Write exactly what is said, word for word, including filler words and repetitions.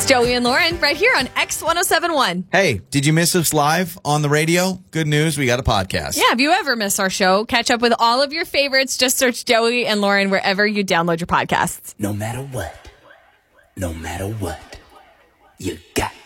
It's Joey and Lauren right here on X one oh seven point one. Hey, did you miss us live on the radio? Good news, we got a podcast. Yeah, if you ever miss our show, catch up with all of your favorites. Just search Joey and Lauren wherever you download your podcasts. No matter what, no matter what, you got